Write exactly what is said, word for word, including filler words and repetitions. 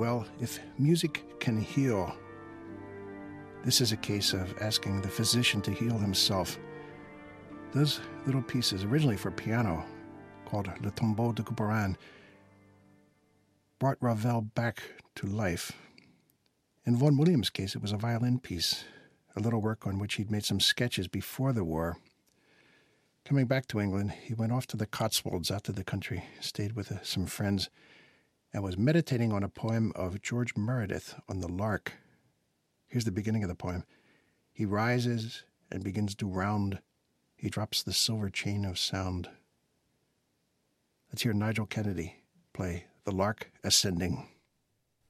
Well, if music can heal, this is a case of asking the physician to heal himself. Those little pieces, originally for piano, called Le Tombeau de Couperin, brought Ravel back to life. In Vaughan Williams' case, it was a violin piece, a little work on which he'd made some sketches before the war. Coming back to England, he went off to the Cotswolds, out to the country, stayed with uh, some friends, and was meditating on a poem of George Meredith on the lark. Here's the beginning of the poem. He rises and begins to round. He drops the silver chain of sound. Let's hear Nigel Kennedy play The Lark Ascending.